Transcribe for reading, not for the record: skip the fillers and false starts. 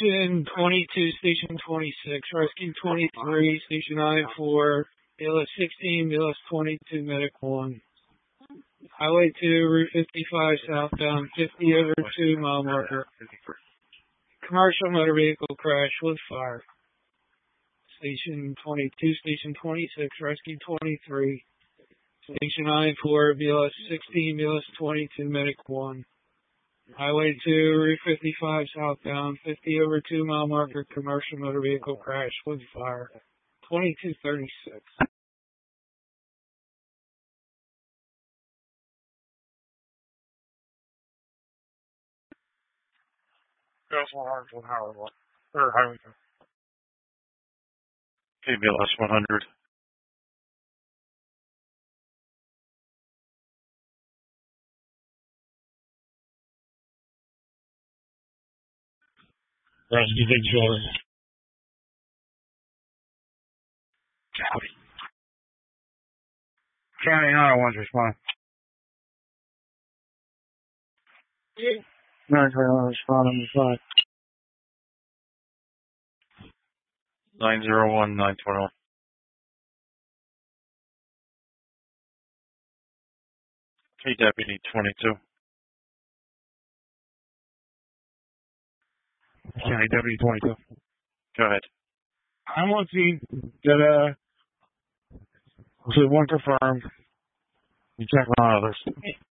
Station 22, Station 26, Rescue 23, Station I-4, BLS 16, BLS 22, Medic 1. Highway 2, Route 55 southbound, 50 over 2 mile marker. Commercial motor vehicle crash with fire. Station 22, Station 26, Rescue 23, Station I-4, BLS 16, BLS 22, Medic 1. Highway 2, Route 55 southbound, 50 over 2 mile marker, commercial motor vehicle crash with fire. 2236. That's 100 Highway 1. Or Highway 2. KBLS 100. Rescue Victoria. County. County 901's responding. 921 responding. 901, 921. Hey, Deputy 22. County Deputy 22. Go ahead. I'm on scene. That, so one confirmed. You check on others.